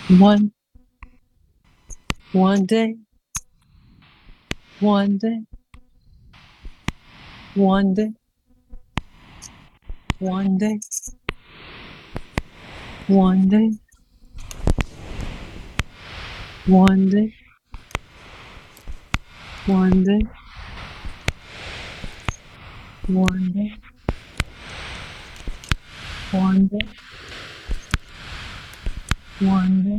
One, one day, one day, one day, one day, one day, one day, one day, one day, one day, one day,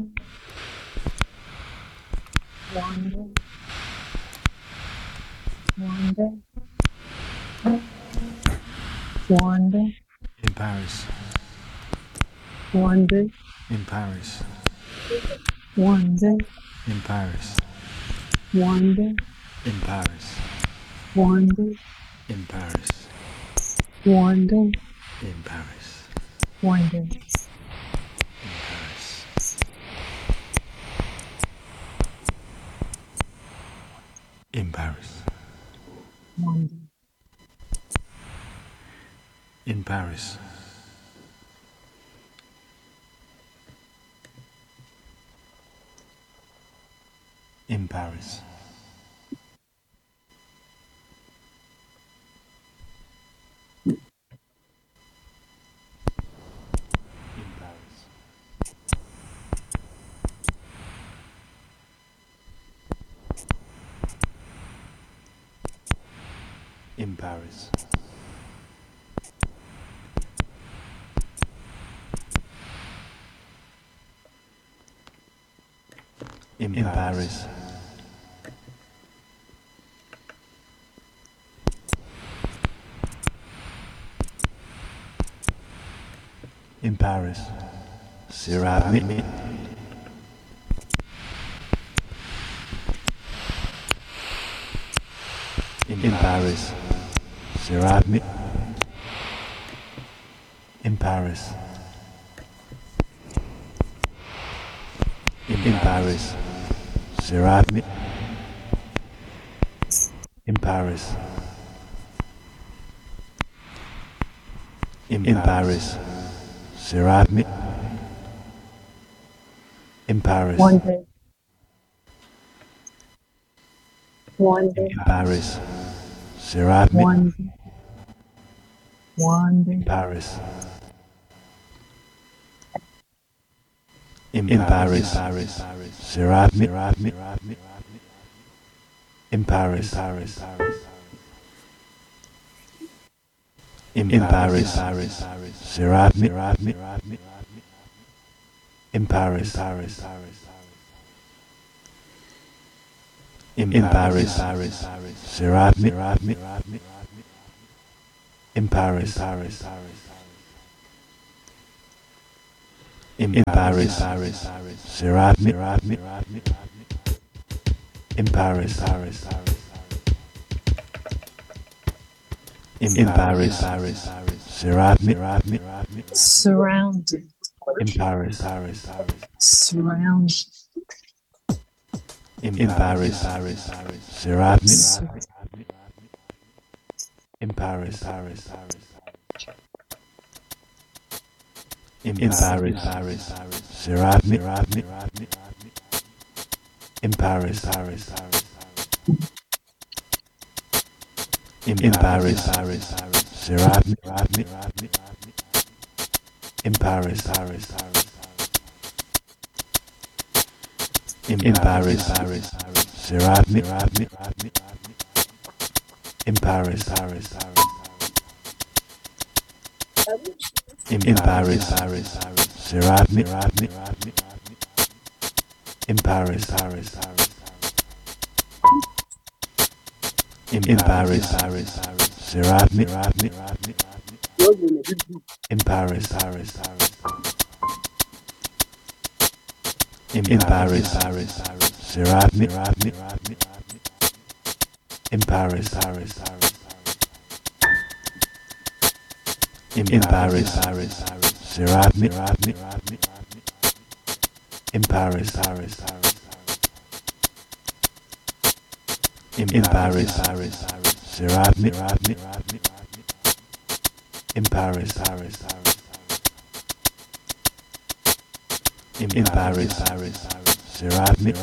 one day, one day, one day, In Paris, one day, in Paris, one day, in Paris, one day, in Paris, one day, in Paris, one day, in Paris, one day, in Paris, in Paris, one day, in Paris, in Paris, in Paris, in Paris, in Paris, in Paris, Céramie, in Paris, Céramie, in Paris, in Paris, Céramie, in Paris, in Paris, Céramie, in Paris, one day, one day, in Paris, Céramie, one day, one in day, Paris, in Paris, Céramie, in Paris, in Paris, Céramie, in Paris, in Paris, Céramie, in Paris, in Paris, Céramie, in Paris, in Paris, Céramie, surrounded, in Paris, surrounded, in Paris, Céramie, in Paris, in Paris, Céramie, in Paris, in Paris, Céramie, in Paris, in Paris, Céramie, in Paris, in Paris, Céramie, in Paris, in Paris, Céramie, in Paris, in Paris, Céramie, in Paris, in Paris, Céramie, in Paris, in Paris, Céramie, in Paris, in Paris, surround me,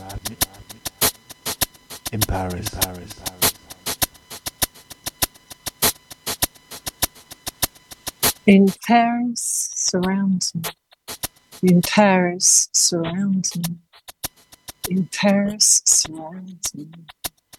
in Paris, In Paris, surround me. In Paris, surround me. In Paris, surround me.